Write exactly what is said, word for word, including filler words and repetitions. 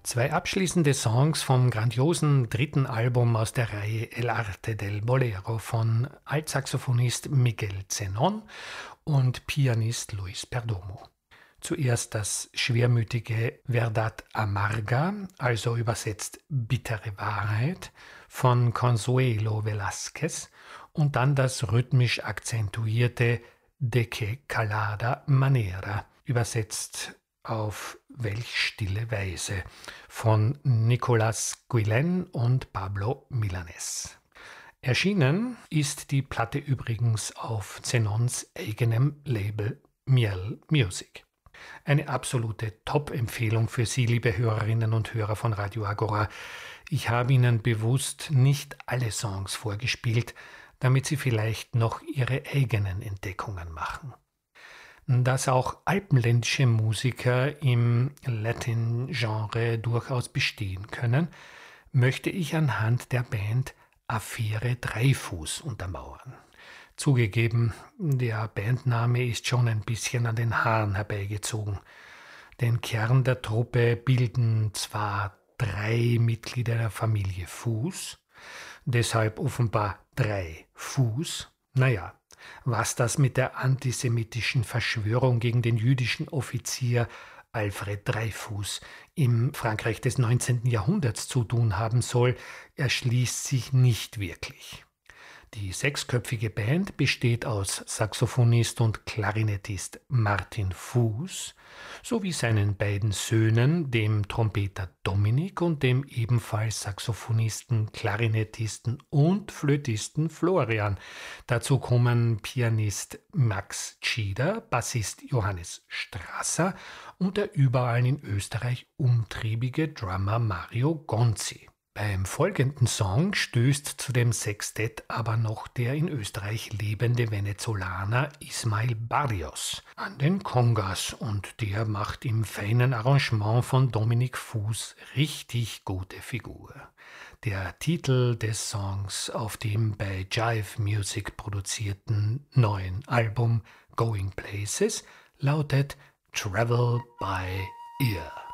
Zwei abschließende Songs vom grandiosen dritten Album aus der Reihe El Arte del Bolero von Altsaxophonist Miguel Zenón und Pianist Luis Perdomo. Zuerst das schwermütige Verdad Amarga, also übersetzt bittere Wahrheit, von Consuelo Velázquez und dann das rhythmisch akzentuierte De que calada manera, übersetzt auf welch stille Weise, von Nicolas Guillen und Pablo Milanés. Erschienen ist die Platte übrigens auf Zenons eigenem Label Miel Music. Eine absolute Top-Empfehlung für Sie, liebe Hörerinnen und Hörer von Radio Agora. Ich habe Ihnen bewusst nicht alle Songs vorgespielt, damit Sie vielleicht noch Ihre eigenen Entdeckungen machen. Dass auch alpenländische Musiker im Latin-Genre durchaus bestehen können, möchte ich anhand der Band Affäre Dreifuß untermauern. Zugegeben, der Bandname ist schon ein bisschen an den Haaren herbeigezogen. Den Kern der Truppe bilden zwar drei Mitglieder der Familie Fuß, deshalb offenbar drei Fuß, naja, was das mit der antisemitischen Verschwörung gegen den jüdischen Offizier Alfred Dreyfus im Frankreich des neunzehnten Jahrhunderts zu tun haben soll, erschließt sich nicht wirklich. Die sechsköpfige Band besteht aus Saxophonist und Klarinettist Martin Fuß sowie seinen beiden Söhnen, dem Trompeter Dominik und dem ebenfalls Saxophonisten, Klarinettisten und Flötisten Florian. Dazu kommen Pianist Max Tschieder, Bassist Johannes Strasser und der überall in Österreich umtriebige Drummer Mario Gonzi. Beim folgenden Song stößt zu dem Sextett aber noch der in Österreich lebende Venezolaner Ismael Barrios an den Congas und der macht im feinen Arrangement von Dominik Fuß richtig gute Figur. Der Titel des Songs auf dem bei Jive Music produzierten neuen Album Going Places lautet Travel by Ear.